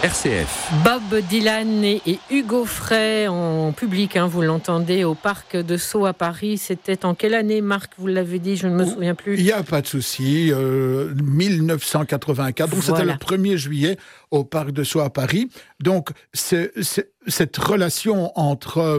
RCF. Bob Dylan et Hugo Frey en public, vous l'entendez au Parc de Sceaux à Paris. C'était en quelle année, Marc? Vous l'avez dit, je ne me souviens plus. Il n'y a pas de souci, 1984, donc Voilà. C'était le 1er juillet au Parc de Sceaux à Paris. Donc cette relation entre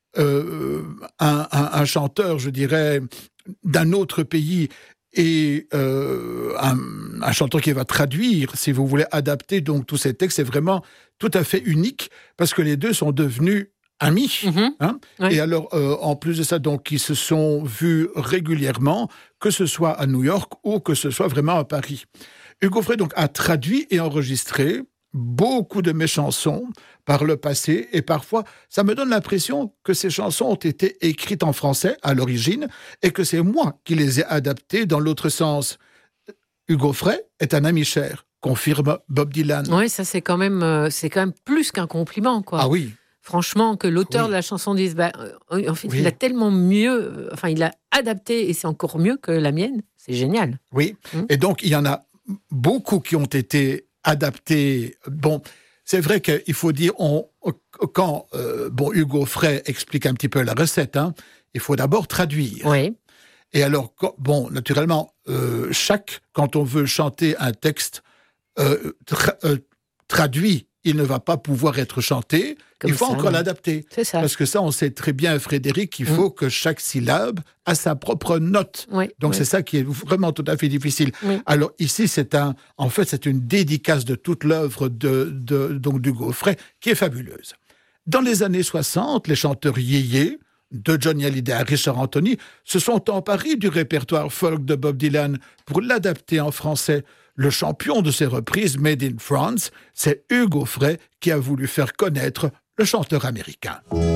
un chanteur, je dirais, d'un autre pays et un chanteur qui va traduire, si vous voulez, adapter donc tous ces textes, c'est vraiment tout à fait unique, parce que les deux sont devenus amis. Oui. Et alors, en plus de ça, donc, ils se sont vus régulièrement, que ce soit à New York ou que ce soit vraiment à Paris. Hugo Frey donc, a traduit et enregistré beaucoup de mes chansons par le passé, et parfois, ça me donne l'impression que ces chansons ont été écrites en français à l'origine, et que c'est moi qui les ai adaptées dans l'autre sens. Hugo Frey est un ami cher, confirme Bob Dylan. Oui, ça c'est quand même plus qu'un compliment, quoi. Ah oui. Franchement, que l'auteur de la chanson dise, en fait, il a tellement mieux, il a adapté, et c'est encore mieux que la mienne. C'est génial. Oui, et donc il y en a beaucoup qui ont été adaptés. Bon, c'est vrai qu'il faut dire, quand Hugo Frey explique un petit peu la recette, il faut d'abord traduire. Oui. Et alors, naturellement, quand on veut chanter un texte traduit, il ne va pas pouvoir être chanté. Il faut encore l'adapter. C'est ça. Parce que ça, on sait très bien, Frédéric, qu'il faut que chaque syllabe a sa propre note. Donc c'est ça qui est vraiment tout à fait difficile. Alors ici, c'est une dédicace de toute l'œuvre d'Hugo Frey qui est fabuleuse. Dans les années 60, les chanteurs yéyés, de Johnny Hallyday à Richard Anthony, se sont emparés du répertoire folk de Bob Dylan pour l'adapter en français. Le champion de ces reprises Made in France, c'est Hugo Frey qui a voulu faire connaître le chanteur américain.